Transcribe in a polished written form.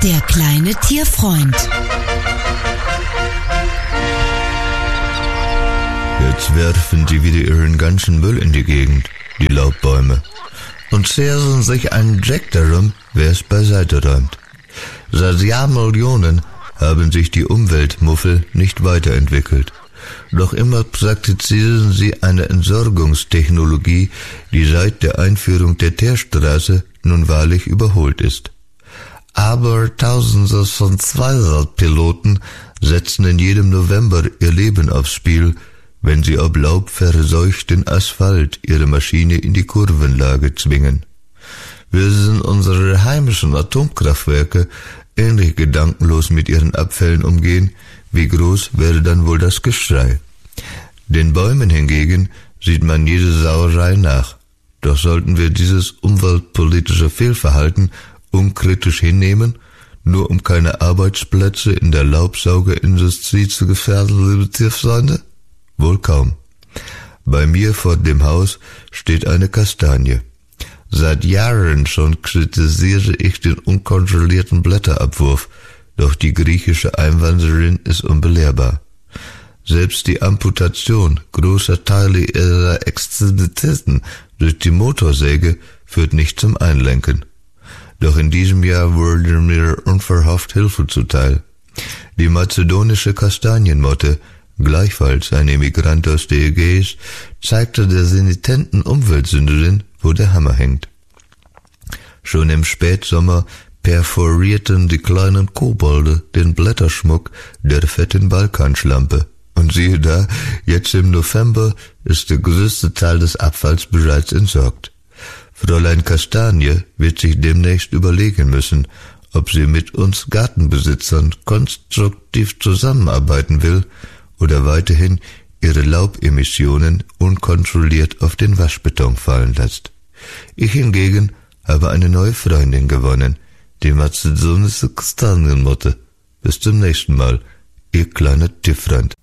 Der kleine Tierfreund. Jetzt werfen sie wieder ihren ganzen Müll in die Gegend, die Laubbäume, und zerren sich einen Jack darum, wer es beiseite räumt. Seit Jahrmillionen haben sich die Umweltmuffel nicht weiterentwickelt. Noch immer praktizieren sie eine Entsorgungstechnologie, die seit der Einführung der Teerstraße nun wahrlich überholt ist. Aber Tausende von Zweiradpiloten setzen in jedem November ihr Leben aufs Spiel, wenn sie ob laubverseuchten Asphalt ihre Maschine in die Kurvenlage zwingen. Würden unsere heimischen Atomkraftwerke ähnlich gedankenlos mit ihren Abfällen umgehen, wie groß wäre dann wohl das Geschrei? Den Bäumen hingegen sieht man jede Sauerei nach. Doch sollten wir dieses umweltpolitische Fehlverhalten unkritisch hinnehmen, nur um keine Arbeitsplätze in der Laubsaugerindustrie zu gefährden, liebe Tierfreunde? Wohl kaum. Bei mir vor dem Haus steht eine Kastanie. Seit Jahren schon kritisiere ich den unkontrollierten Blätterabwurf, doch die griechische Einwanderin ist unbelehrbar. Selbst die Amputation großer Teile ihrer Extremitäten durch die Motorsäge führt nicht zum Einlenken. Doch in diesem Jahr wurde mir unverhofft Hilfe zuteil. Die mazedonische Kastanienmotte, gleichfalls ein Emigrant aus der Ägäis, zeigte der senitenten Umweltsünderin, wo der Hammer hängt. Schon im Spätsommer perforierten die kleinen Kobolde den Blätterschmuck der fetten Balkanschlampe. Und siehe da, jetzt im November ist der größte Teil des Abfalls bereits entsorgt. Fräulein Kastanie wird sich demnächst überlegen müssen, ob sie mit uns Gartenbesitzern konstruktiv zusammenarbeiten will oder weiterhin ihre Laubemissionen unkontrolliert auf den Waschbeton fallen lässt. Ich hingegen habe eine neue Freundin gewonnen, die mazedonische Kastanienmotte. Bis zum nächsten Mal, ihr kleiner Tierfreund.